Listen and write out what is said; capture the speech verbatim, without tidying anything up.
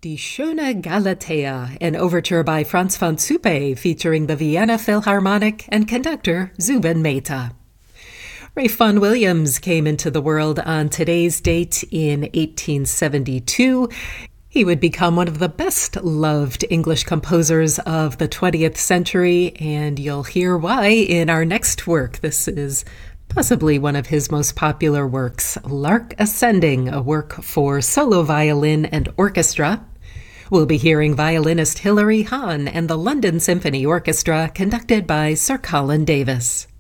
Die Schöne Galatea, an overture by Franz von Suppe featuring the Vienna Philharmonic and conductor Zubin Mehta. Ralph Vaughan Williams came into the world on today's date in eighteen seventy-two. He would become one of the best-loved English composers of the twentieth century, and you'll hear why in our next work. This is possibly one of his most popular works, Lark Ascending, a work for solo violin and orchestra. We'll be hearing violinist Hilary Hahn and the London Symphony Orchestra, conducted by Sir Colin Davis.